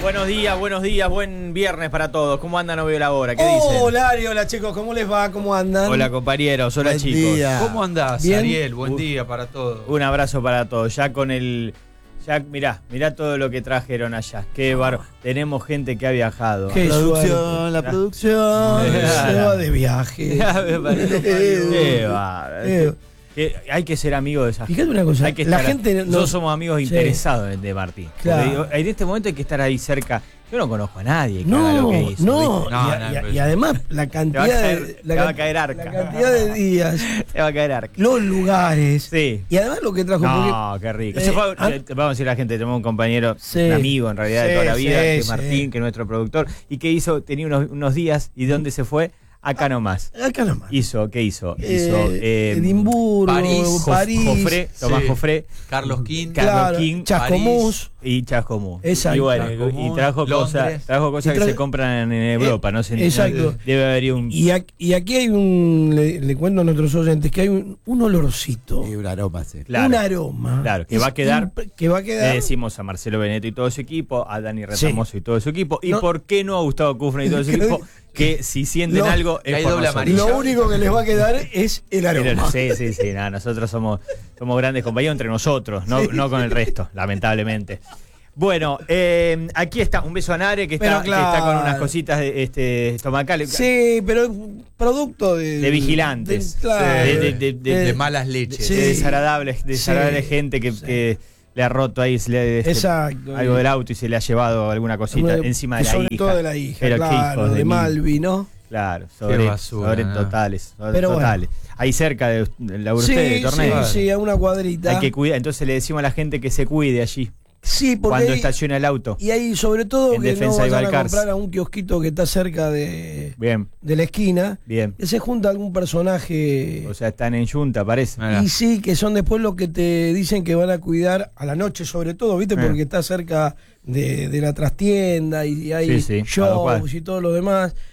Buenos días, buen viernes para todos. ¿Cómo andan? No veo la hora. ¿Qué dicen? Hola Ari, hola chicos, ¿cómo les va? ¿Cómo andan? Hola compañeros, hola Buen chicos. día. ¿Cómo andás, ¿Bien? Ariel? Buen día para todos. Un abrazo para todos. Ya con el... Mirá todo lo que trajeron allá. Qué bárbaro. Tenemos gente que ha viajado. Qué Producción, la producción. Se va de viaje. Qué bárbaro. Hay que ser amigos de esas. Fíjate una cosa, Hay que la estar, gente no- nosotros somos amigos Sí. interesados de Martín. Claro. Porque en este momento hay que estar ahí cerca. Yo no conozco a nadie que haga lo No, que hizo. no, ¿viste? y además la cantidad te va a caer arca. la cantidad de días, Te va a caer arca. los lugares, Sí. y además lo que trajo. No, qué rico. Ese fue, vamos a decir a la gente, tenemos un compañero, Sí. un amigo en realidad de Sí, toda la vida, sí, que es sí. Martín, que es nuestro productor, y que tenía unos días, ¿y dónde se fue? Acá nomás. Acá nomás. ¿Qué hizo? Edimburgo, París, Jofré, Tomás Sí. Jofré, Carlos King. Carlos Claro, King, Chascomús. y Chascomús. Exacto. Y bueno, Chascomús, y trajo Londres. cosas Y que se compran en Europa, no sé. exacto. Debe haber un... Y aquí hay le cuento a nuestros oyentes que hay un olorcito, Y un aroma, sí. Claro. un aroma. Claro, que va a quedar- Que va a Le quedar. decimos a Marcelo Beneto y todo su equipo, a Dani Sí. Retamoso y todo su equipo, y No. por qué no a Gustavo Kufner y todo su equipo, que si sienten No. algo Que es hay por doble nosotros. amarilla. Lo único que les va a quedar es el aroma. Sí, nada, nosotros somos grandes compañeros entre nosotros, no con el resto, lamentablemente. Bueno, aquí está, un beso a Nare que Pero está, que está con claro. unas cositas estomacales. Sí, pero es producto De vigilantes. claro, De malas leches. Sí. De desagradable Sí. gente que, Sí. que le ha roto ahí Exacto. algo del auto y se le ha llevado alguna cosita encima de la sobre hija. todo de la hija, Pero qué claro, hijos de mil. Malvi, ¿no? Claro, basura, sobre ¿no? totales. Pero totales. Ahí cerca del laburo Sí, de torneo. sí, a una cuadrita. Hay que cuidar. Entonces le decimos a la gente que se cuide allí Sí, porque cuando hay- estaciona el auto. y hay sobre todo En que no defensa de vayan a Balcars. comprar a un kiosquito que está cerca de Bien, la esquina, bien. que se junta algún personaje. O sea, están en yunta, parece. Mirá. Y sí, que son después los que te dicen que van a cuidar a la noche, sobre todo, ¿viste? Porque está cerca de la trastienda y hay Sí, sí, a dos shows cuadras. y todo lo demás.